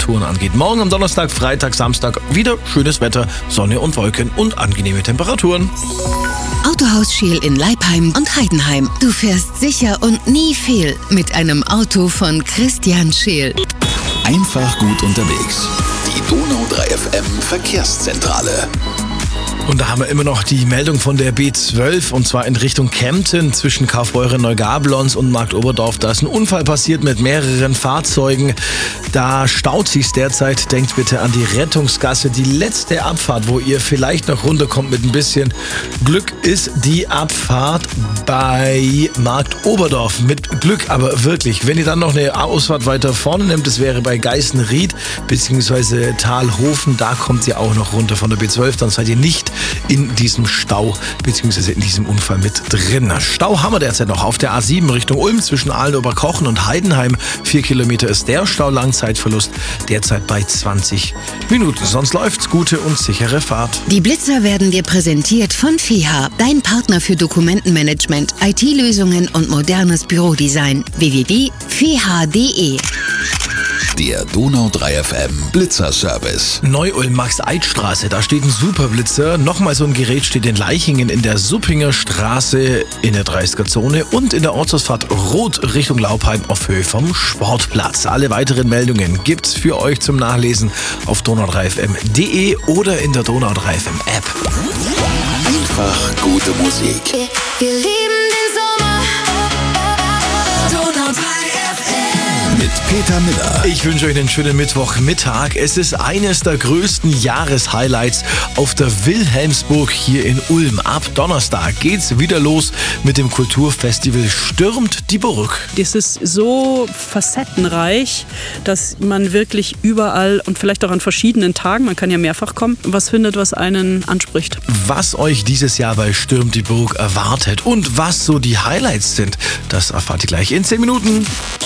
Temperaturen angeht. Morgen am Donnerstag, Freitag, Samstag wieder schönes Wetter, Sonne und Wolken und angenehme Temperaturen. Autohaus Scheel in Leipheim und Heidenheim. Du fährst sicher und nie fehl mit einem Auto von Christian Scheel. Einfach gut unterwegs. Die Donau 3 FM Verkehrszentrale. Und da haben wir immer noch die Meldung von der B12 und zwar in Richtung Kempten zwischen Kaufbeuren Neugablons und Marktoberdorf. Da ist ein Unfall passiert mit mehreren Fahrzeugen. Da staut sich's derzeit. Denkt bitte an die Rettungsgasse. Die letzte Abfahrt, wo ihr vielleicht noch runterkommt mit ein bisschen Glück, ist die Abfahrt bei Marktoberdorf. Mit Glück aber wirklich. Wenn ihr dann noch eine Ausfahrt weiter vorne nehmt, das wäre bei Geißenried bzw. Talhofen, da kommt ihr auch noch runter von der B12. Dann seid ihr nicht in diesem Stau bzw. in diesem Unfall mit drin. Stau haben wir derzeit noch auf der A7 Richtung Ulm zwischen Aalen-Oberkochen und Heidenheim. 4 Kilometer ist der Stau, Langzeitverlust derzeit bei 20 Minuten. Sonst läuft's, gute und sichere Fahrt. Die Blitzer werden dir präsentiert von FEHA, dein Partner für Dokumentenmanagement, IT-Lösungen und modernes Bürodesign. www.feha.de. Der Donau 3 FM Blitzerservice. Neu-Ulm-Max-Eid-Straße, da steht ein Superblitzer. Nochmal so ein Gerät steht in Leichingen in der Suppinger Straße in der 30er-Zone und in der Ortsausfahrt Rot Richtung Laupheim auf Höhe vom Sportplatz. Alle weiteren Meldungen gibt's für euch zum Nachlesen auf donau3fm.de oder in der Donau 3 FM App. Einfach gute Musik. Wir lieben den Sommer. Donau 3 FM. Mit Peter Miller. Ich wünsche euch einen schönen Mittwochmittag. Es ist eines der größten Jahreshighlights auf der Wilhelmsburg hier in Ulm. Ab Donnerstag geht's wieder los mit dem Kulturfestival Stürmt die Burg. Das ist so facettenreich, dass man wirklich überall und vielleicht auch an verschiedenen Tagen, man kann ja mehrfach kommen, was findet, was einen anspricht. Was euch dieses Jahr bei Stürmt die Burg erwartet und was so die Highlights sind, das erfahrt ihr gleich in 10 Minuten.